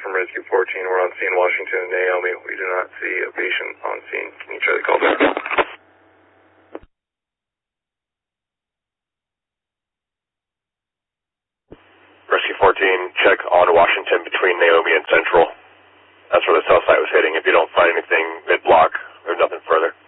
from Rescue 14. We're on scene, Washington and Naomi. We do not see a patient on scene. Can you try to call back? Rescue 14, check on Washington between Naomi and Central. That's where the cell site was hitting. If you don't find anything mid-block, there's nothing further.